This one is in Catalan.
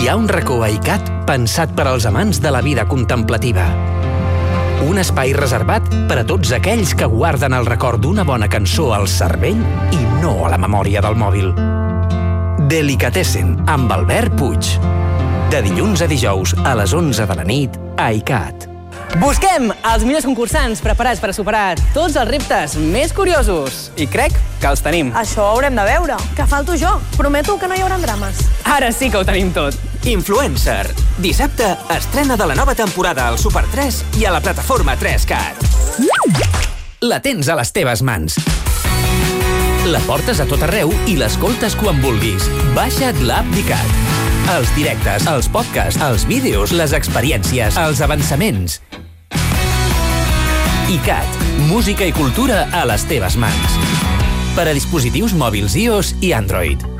hi ha un racó a ICAT pensat per als amants de la vida contemplativa. Un espai reservat per a tots aquells que guarden el record d'una bona cançó al cervell i no a la memòria del mòbil. Delicatessen, amb Albert Puig. De dilluns a dijous a les 11 de la nit a ICAT. Busquem els millors concursants preparats per a superar tots els reptes més curiosos. I crec que els tenim. Això ho haurem de veure. Que falto jo. Prometo que no hi haurà drames. Ara sí que ho tenim tot. Influencer. Dissabte, estrena de la nova temporada al Super 3 i a la plataforma 3Cat. La tens a les teves mans. La portes a tot arreu i l'escoltes quan vulguis. Baixa't l'app d'ICAT. Els directes, els podcasts, els vídeos, les experiències, els avançaments. ICAT. Música i cultura a les teves mans. Per a dispositius mòbils iOS i Android.